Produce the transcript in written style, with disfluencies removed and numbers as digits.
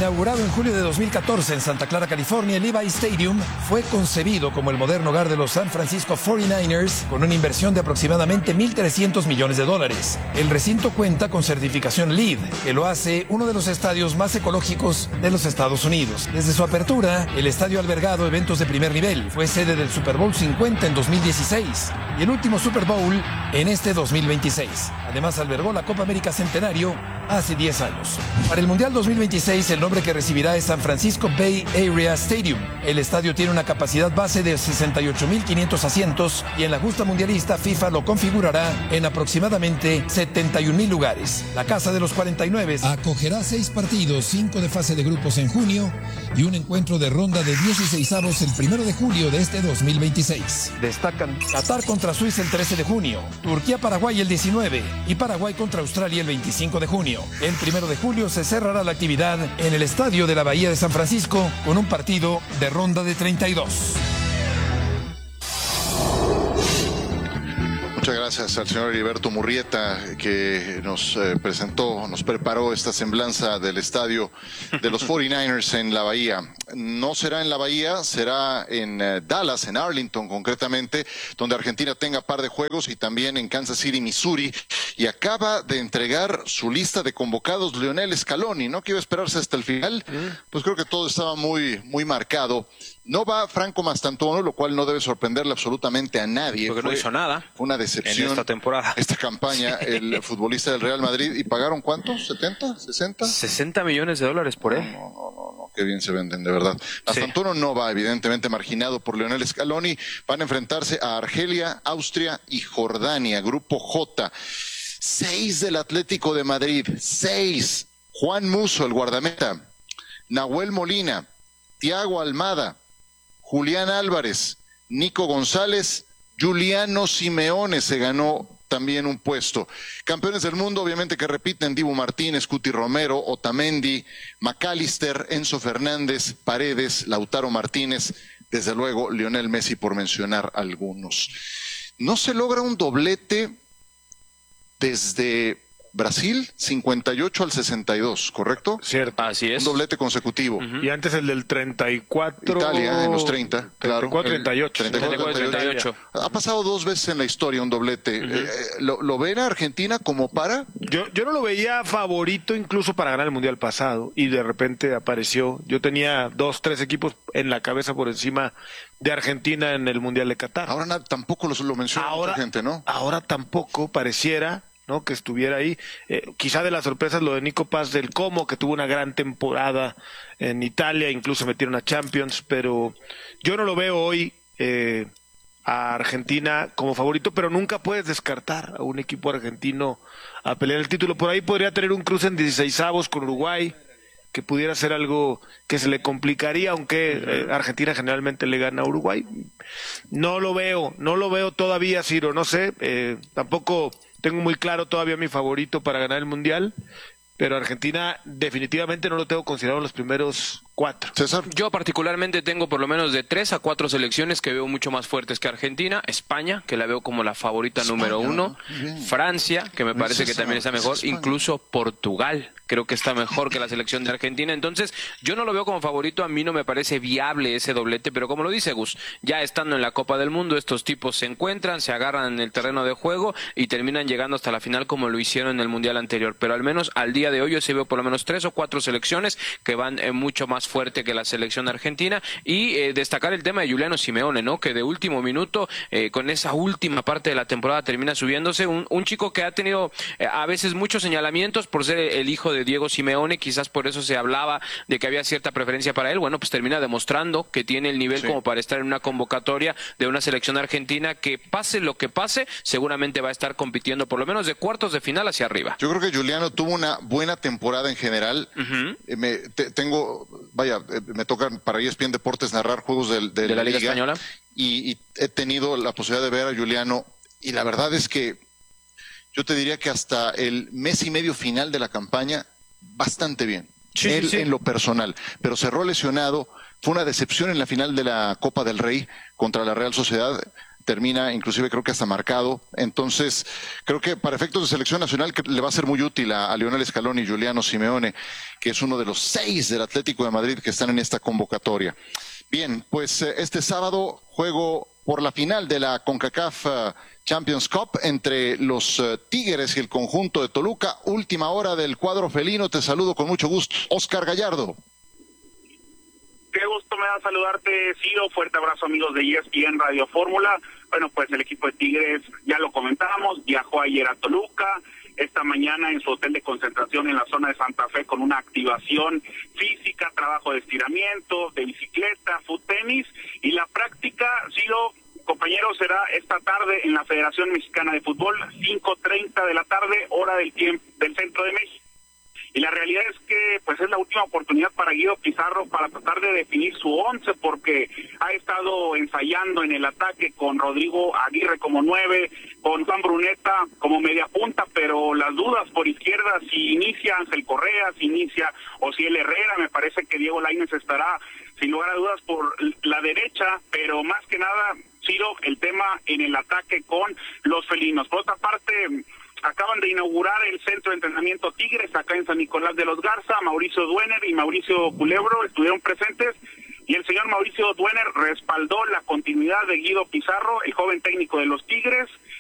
Inaugurado en julio de 2014 en Santa Clara, California, el Levi Stadium fue concebido como el moderno hogar de los San Francisco 49ers con una inversión de aproximadamente $1,300 millones. El recinto cuenta con certificación LEED, que lo hace uno de los estadios más ecológicos de los Estados Unidos. Desde su apertura, el estadio ha albergado eventos de primer nivel. Fue sede del Super Bowl 50 en 2016 y el último Super Bowl en este 2026. Además, albergó la Copa América Centenario hace 10 años. Para el Mundial 2026, el nombre que recibirá es San Francisco Bay Area Stadium. El estadio tiene una capacidad base de 68,500 asientos y en la justa mundialista FIFA lo configurará en aproximadamente 71,000 lugares. La Casa de los 49 acogerá 6 partidos, 5 de fase de grupos en junio y un encuentro de ronda de 16avos el 1 de julio de este 2026. Destacan Qatar contra Suiza el 13 de junio, Turquía-Paraguay el 19 y Paraguay contra Australia el 25 de junio. El 1 de julio se cerrará la actividad en el Estadio de la Bahía de San Francisco con un partido de ronda de 32. Muchas gracias al señor Heriberto Murrieta, que nos preparó esta semblanza del estadio de los 49ers en la Bahía. No será en la Bahía, será en Dallas, en Arlington concretamente, donde Argentina tenga par de juegos, y también en Kansas City, Missouri. Y acaba de entregar su lista de convocados Lionel Scaloni, ¿no? Que iba a esperarse hasta el final. Pues creo que todo estaba muy marcado. No va Franco Mastantuono, lo cual no debe sorprenderle absolutamente a nadie. Porque no hizo nada. Fue una decepción en esta temporada. Esta campaña, el futbolista del Real Madrid. ¿Y pagaron cuánto? ¿70? ¿60? $60 millones por él. No, qué bien se venden, de verdad. Mastantuono no va, evidentemente marginado por Lionel Scaloni. Van a enfrentarse a Argelia, Austria y Jordania, Grupo J. 6 del Atlético de Madrid, 6. Juan Musso, el guardameta. Nahuel Molina, Thiago Almada, Julián Álvarez, Nico González, Giuliano Simeone se ganó también un puesto. Campeones del mundo, obviamente, que repiten: Dibu Martínez, Cuti Romero, Otamendi, McAllister, Enzo Fernández, Paredes, Lautaro Martínez, desde luego Lionel Messi, por mencionar algunos. No se logra un doblete desde Brasil, 58 al 62, ¿correcto? Cierto. Así es. Un doblete consecutivo. Y antes el del 34. Italia, en los 30, claro. 34-38. Ha pasado 2 veces en la historia un doblete. ¿Lo ven a Argentina como para? Yo no lo veía favorito incluso para ganar el Mundial pasado, y de repente apareció. Yo tenía 2-3 equipos en la cabeza por encima de Argentina en el Mundial de Qatar. Ahora tampoco lo menciona mucha gente, ¿no? Ahora tampoco pareciera, ¿no?, que estuviera ahí. Quizá de las sorpresas lo de Nico Paz del Como, que tuvo una gran temporada en Italia, incluso metieron a Champions, pero yo no lo veo hoy a Argentina como favorito, pero nunca puedes descartar a un equipo argentino a pelear el título. Por ahí podría tener un cruce en 16avos con Uruguay, que pudiera ser algo que se le complicaría, aunque Argentina generalmente le gana a Uruguay. No lo veo todavía, Ciro, no sé, tampoco tengo muy claro todavía mi favorito para ganar el Mundial, pero Argentina definitivamente no lo tengo considerado en los primeros 4. César. Yo particularmente tengo por lo menos de 3 a 4 selecciones que veo mucho más fuertes que Argentina. España, que la veo como la favorita número 1. Francia, que me parece que también está mejor. Incluso Portugal, creo que está mejor que la selección de Argentina. Entonces, yo no lo veo como favorito. A mí no me parece viable ese doblete, pero como lo dice Gus, ya estando en la Copa del Mundo, estos tipos se encuentran, se agarran en el terreno de juego y terminan llegando hasta la final como lo hicieron en el Mundial anterior. Pero al menos al día de hoy yo sí veo por lo menos 3 o 4 selecciones que van mucho más fuerte que la selección argentina. Y destacar el tema de Giuliano Simeone, ¿no?, que de último minuto, con esa última parte de la temporada, termina subiéndose. Un chico que ha tenido a veces muchos señalamientos por ser el hijo de Diego Simeone, quizás por eso se hablaba de que había cierta preferencia para él. Bueno, pues termina demostrando que tiene el nivel como para estar en una convocatoria de una selección argentina que, pase lo que pase, seguramente va a estar compitiendo por lo menos de cuartos de final hacia arriba. Yo creo que Giuliano tuvo una buena temporada en general. Me toca para ESPN Deportes narrar juegos de la Liga Española, y he tenido la posibilidad de ver a Giuliano, y la verdad es que yo te diría que hasta el mes y medio final de la campaña, bastante bien. En lo personal, pero cerró lesionado. Fue una decepción en la final de la Copa del Rey contra la Real Sociedad. termina inclusive creo que hasta marcado. Entonces, creo que para efectos de selección nacional le va a ser muy útil a Lionel Scaloni y Giuliano Simeone, que es uno de los 6 del Atlético de Madrid que están en esta convocatoria. Bien, pues este sábado juego por la final de la CONCACAF Champions Cup entre los Tigres y el conjunto de Toluca. Última hora del cuadro felino. Te saludo con mucho gusto, Oscar Gallardo. Qué gusto me da saludarte, Ciro. Fuerte abrazo, amigos de ESPN Radio Fórmula. Bueno, pues el equipo de Tigres, ya lo comentábamos, viajó ayer a Toluca, esta mañana en su hotel de concentración en la zona de Santa Fe con una activación física, trabajo de estiramiento, de bicicleta, foot tenis, y la práctica, Ciro, compañero, será esta tarde en la Federación Mexicana de Fútbol, 5:30 de la tarde, hora del centro de México. Y la realidad es que pues es la última oportunidad para Guido Pizarro para tratar de definir su 11, porque ha estado ensayando en el ataque con Rodrigo Aguirre como 9, con Juan Bruneta como media punta, pero las dudas por izquierda, si inicia Ángel Correa, si inicia Osiel Herrera. Me parece que Diego Lainez estará sin lugar a dudas por la derecha, pero más que nada, Ciro, el tema en el ataque con los felinos. Por otra parte, acaban de inaugurar el centro de entrenamiento Tigres acá en San Nicolás de los Garza. Mauricio Duener y Mauricio Culebro estuvieron presentes y el señor Mauricio Duener respaldó la continuidad de Guido Pizarro, el joven técnico de los Tigres,